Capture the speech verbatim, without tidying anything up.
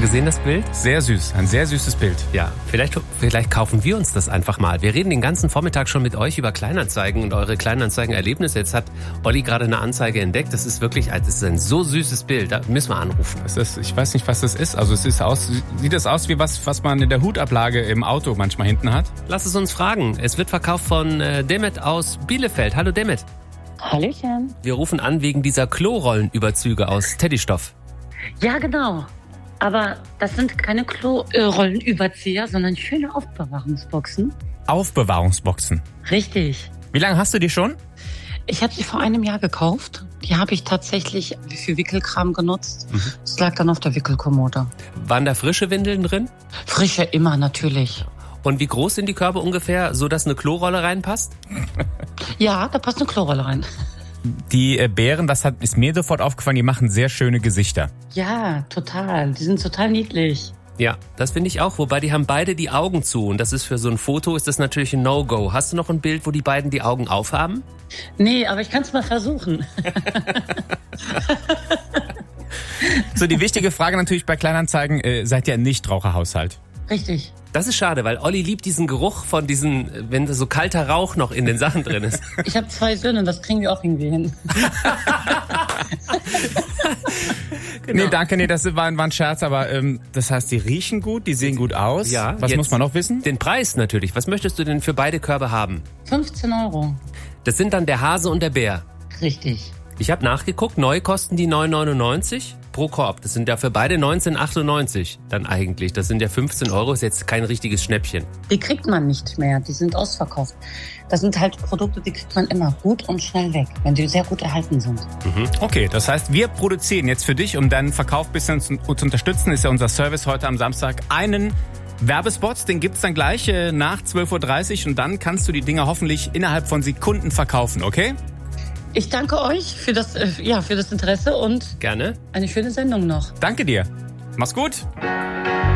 gesehen, das Bild? Sehr süß, ein sehr süßes Bild. Ja, vielleicht, vielleicht kaufen wir uns das einfach mal. Wir reden den ganzen Vormittag schon mit euch über Kleinanzeigen und eure Kleinanzeigen-Erlebnisse. Jetzt hat Olli gerade eine Anzeige entdeckt. Das ist wirklich, das ist ein so süßes Bild. Da müssen wir anrufen. Das ist, ich weiß nicht, was das ist. Also es ist aus, sieht das aus wie was, was man in der Hutablage im Auto manchmal hinten hat? Lass es uns fragen. Es wird verkauft von äh, Demet aus Bielefeld. Hallo Demet. Hallöchen. Wir rufen an wegen dieser Klorollenüberzüge aus Teddystoff. Ja, genau. Aber das sind keine Klorollenüberzieher, sondern schöne Aufbewahrungsboxen. Aufbewahrungsboxen? Richtig. Wie lange hast du die schon? Ich habe sie vor einem Jahr gekauft. Die habe ich tatsächlich für Wickelkram genutzt. Mhm. Das lag dann auf der Wickelkommode. Waren da frische Windeln drin? Frische immer, natürlich. Und wie groß sind die Körbe ungefähr, so dass eine Klorolle reinpasst? Ja, da passt eine Klorolle rein. Die äh, Bären, das hat, ist mir sofort aufgefallen, die machen sehr schöne Gesichter. Ja, total. Die sind total niedlich. Ja, das finde ich auch. Wobei die haben beide die Augen zu. Und das ist für so ein Foto ist das natürlich ein No-Go. Hast du noch ein Bild, wo die beiden die Augen aufhaben? Nee, aber ich kann es mal versuchen. So, die wichtige Frage natürlich bei Kleinanzeigen, äh, seid ihr ein Nichtraucherhaushalt? Richtig. Das ist schade, weil Olli liebt diesen Geruch von diesen, wenn so kalter Rauch noch in den Sachen drin ist. Ich habe zwei Söhne, das kriegen wir auch irgendwie hin. Genau. Nee, danke, nee, das war, war ein Scherz, aber ähm, das heißt, die riechen gut, die sehen gut aus. Ja. Was muss man noch wissen? Den Preis natürlich. Was möchtest du denn für beide Körbe haben? fünfzehn Euro. Das sind dann der Hase und der Bär. Richtig. Ich habe nachgeguckt, neu kosten die neun neunundneunzig pro Korb. Das sind ja für beide neunzehn achtundneunzig dann eigentlich. Das sind ja fünfzehn Euro, ist jetzt kein richtiges Schnäppchen. Die kriegt man nicht mehr, die sind ausverkauft. Das sind halt Produkte, die kriegt man immer gut und schnell weg, wenn die sehr gut erhalten sind. Mhm. Okay, das heißt, wir produzieren jetzt für dich, um deinen Verkauf ein bisschen zu, zu unterstützen, ist ja unser Service heute am Samstag, einen Werbespot, den gibt's dann gleich äh, nach zwölf Uhr dreißig und dann kannst du die Dinger hoffentlich innerhalb von Sekunden verkaufen, okay? Ich danke euch für das, äh, ja, für das Interesse und gerne eine schöne Sendung noch. Danke dir. Mach's gut.